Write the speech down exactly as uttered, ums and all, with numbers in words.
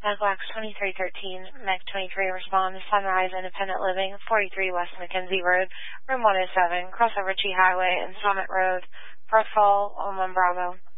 Megalax twenty-three thirteen, Meg twenty-three, respond to Sunrise Independent Living, forty-three West Mackenzie Road, room one oh seven, crossover Chi Highway and Summit Road, First Fall, on one Bravo.